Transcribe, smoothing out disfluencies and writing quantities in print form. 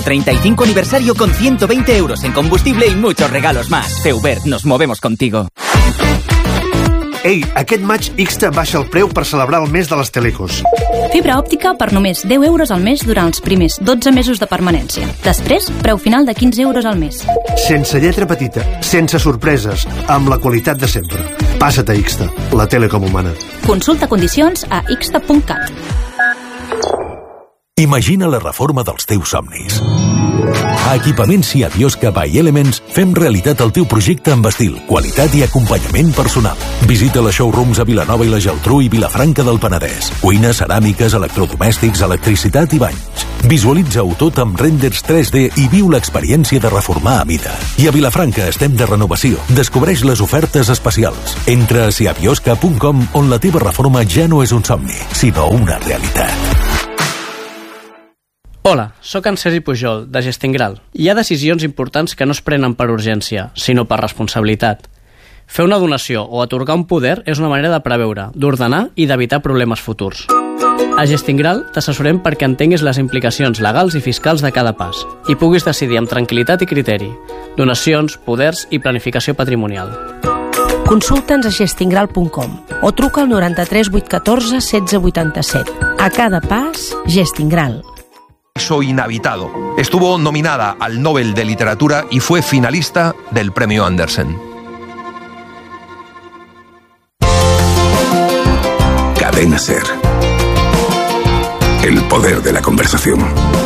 35 aniversario con 120 euros en combustible y muchos regalos más. Feubert, nos movemos contigo. Ei, aquest maig Ixta baixa el preu per celebrar el mes de les telecos. Fibra òptica per només 10 euros al mes durant els primers 12 mesos de permanència. Després, preu final de 15 euros al mes. Sense lletra petita, sense sorpreses, amb la qualitat de sempre. Passa't a Ixta, la tele com humana. Consulta condicions a ixta.cat. Imagina la reforma dels teus somnis. A Equipaments Cia Biosca by Elements fem realitat el teu projecte amb estil, qualitat i acompanyament personal. Visita les showrooms a Vilanova i la Geltrú i Vilafranca del Penedès. Cuines, ceràmiques, electrodomèstics, electricitat i banys. Visualitza-ho tot amb renders 3D i viu l'experiència de reformar a mida. I a Vilafranca estem de renovació. Descobreix les ofertes especials. Entra a ciabiosca.com, on la teva reforma ja no és un somni, sinó una realitat. Hola, sóc en Sergi Pujol, de Gestingral. Hi ha decisions importants que no es prenen per urgència, sinó per responsabilitat. Fer una donació o atorgar un poder és una manera de preveure, d'ordenar i d'evitar problemes futurs. A Gestingral t'assessorem perquè entenguis les implicacions legals i fiscals de cada pas i puguis decidir amb tranquil·litat i criteri. Donacions, poders i planificació patrimonial. Consulta'ns a gestingral.com o truca al 93 814 16 87. A cada pas, Gestingral. Inhabitado. Estuvo nominada al Nobel de Literatura y fue finalista del Premio Andersen. Cadena SER. El poder de la conversación.